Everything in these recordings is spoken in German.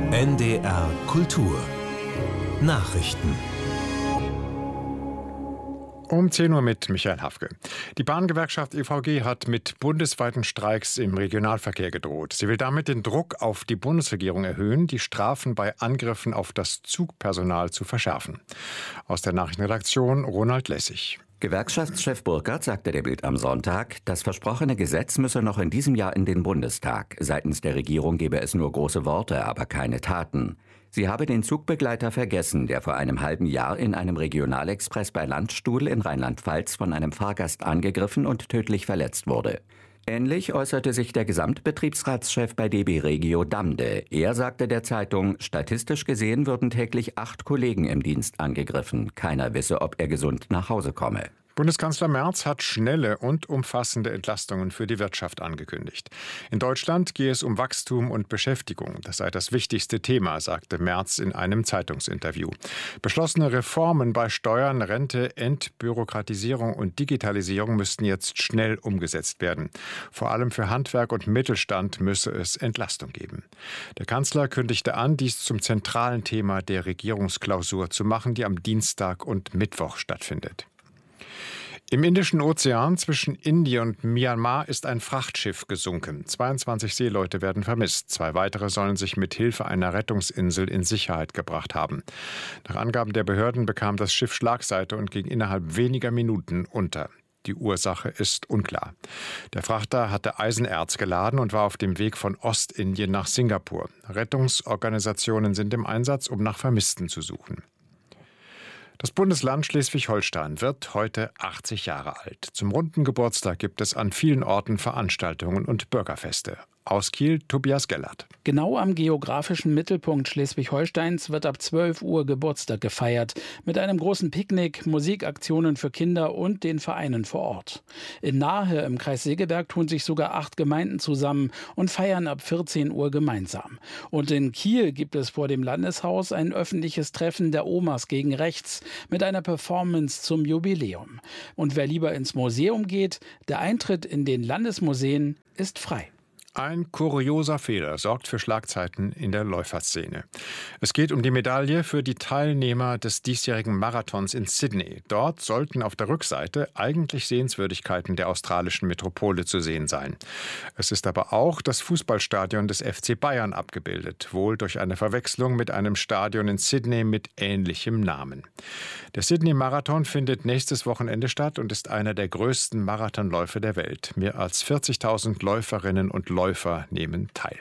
NDR Kultur Nachrichten. Um 10 Uhr mit Michael Hafke. Die Bahngewerkschaft EVG hat mit bundesweiten Streiks im Regionalverkehr gedroht. Sie will damit den Druck auf die Bundesregierung erhöhen, die Strafen bei Angriffen auf das Zugpersonal zu verschärfen. Aus der Nachrichtenredaktion Ronald Lessig. Gewerkschaftschef Burkhardt sagte der Bild am Sonntag, das versprochene Gesetz müsse noch in diesem Jahr in den Bundestag. Seitens der Regierung gebe es nur große Worte, aber keine Taten. Sie habe den Zugbegleiter vergessen, der vor einem halben Jahr in einem Regionalexpress bei Landstuhl in Rheinland-Pfalz von einem Fahrgast angegriffen und tödlich verletzt wurde. Ähnlich äußerte sich der Gesamtbetriebsratschef bei DB Regio Damde. Er sagte der Zeitung, statistisch gesehen würden täglich 8 Kollegen im Dienst angegriffen. Keiner wisse, ob er gesund nach Hause komme. Bundeskanzler Merz hat schnelle und umfassende Entlastungen für die Wirtschaft angekündigt. In Deutschland gehe es um Wachstum und Beschäftigung. Das sei das wichtigste Thema, sagte Merz in einem Zeitungsinterview. Beschlossene Reformen bei Steuern, Rente, Entbürokratisierung und Digitalisierung müssten jetzt schnell umgesetzt werden. Vor allem für Handwerk und Mittelstand müsse es Entlastung geben. Der Kanzler kündigte an, dies zum zentralen Thema der Regierungsklausur zu machen, die am Dienstag und Mittwoch stattfindet. Im Indischen Ozean zwischen Indien und Myanmar ist ein Frachtschiff gesunken. 22 Seeleute werden vermisst. 2 weitere sollen sich mit Hilfe einer Rettungsinsel in Sicherheit gebracht haben. Nach Angaben der Behörden bekam das Schiff Schlagseite und ging innerhalb weniger Minuten unter. Die Ursache ist unklar. Der Frachter hatte Eisenerz geladen und war auf dem Weg von Ostindien nach Singapur. Rettungsorganisationen sind im Einsatz, um nach Vermissten zu suchen. Das Bundesland Schleswig-Holstein wird heute 80 Jahre alt. Zum runden Geburtstag gibt es an vielen Orten Veranstaltungen und Bürgerfeste. Aus Kiel, Tobias Gellert. Genau am geografischen Mittelpunkt Schleswig-Holsteins wird ab 12 Uhr Geburtstag gefeiert. Mit einem großen Picknick, Musikaktionen für Kinder und den Vereinen vor Ort. In Nahe im Kreis Segeberg tun sich sogar 8 Gemeinden zusammen und feiern ab 14 Uhr gemeinsam. Und in Kiel gibt es vor dem Landeshaus ein öffentliches Treffen der Omas gegen Rechts mit einer Performance zum Jubiläum. Und wer lieber ins Museum geht, der Eintritt in den Landesmuseen ist frei. Ein kurioser Fehler sorgt für Schlagzeilen in der Läuferszene. Es geht um die Medaille für die Teilnehmer des diesjährigen Marathons in Sydney. Dort sollten auf der Rückseite eigentlich Sehenswürdigkeiten der australischen Metropole zu sehen sein. Es ist aber auch das Fußballstadion des FC Bayern abgebildet, wohl durch eine Verwechslung mit einem Stadion in Sydney mit ähnlichem Namen. Der Sydney-Marathon findet nächstes Wochenende statt und ist einer der größten Marathonläufe der Welt. Mehr als 40.000 Läuferinnen und Läufer nehmen teil.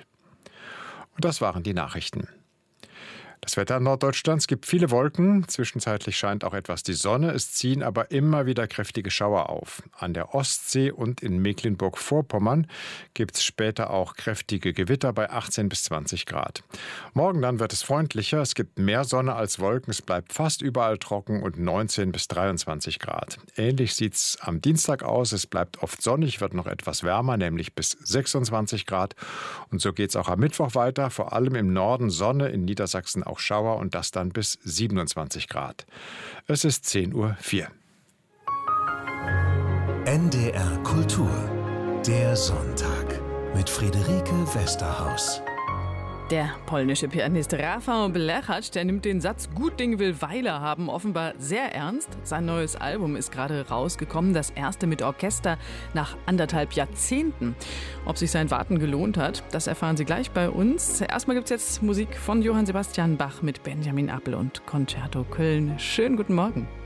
Und das waren die Nachrichten. Das Wetter Norddeutschlands gibt viele Wolken. Zwischenzeitlich scheint auch etwas die Sonne. Es ziehen aber immer wieder kräftige Schauer auf. An der Ostsee und in Mecklenburg-Vorpommern gibt es später auch kräftige Gewitter bei 18 bis 20 Grad. Morgen dann wird es freundlicher. Es gibt mehr Sonne als Wolken. Es bleibt fast überall trocken und 19 bis 23 Grad. Ähnlich sieht es am Dienstag aus. Es bleibt oft sonnig, wird noch etwas wärmer, nämlich bis 26 Grad. Und so geht es auch am Mittwoch weiter. Vor allem im Norden Sonne, in Niedersachsen auch Schauer und das dann bis 27 Grad. Es ist 10:04 Uhr. NDR Kultur. Der Sonntag mit Friederike Westerhaus. Der polnische Pianist Rafał Blechacz, der nimmt den Satz "Gut Ding will Weile haben" offenbar sehr ernst. Sein neues Album ist gerade rausgekommen, das erste mit Orchester nach 1,5 Jahrzehnten. Ob sich sein Warten gelohnt hat, das erfahren Sie gleich bei uns. Erstmal gibt es jetzt Musik von Johann Sebastian Bach mit Benjamin Appel und Concerto Köln. Schönen guten Morgen.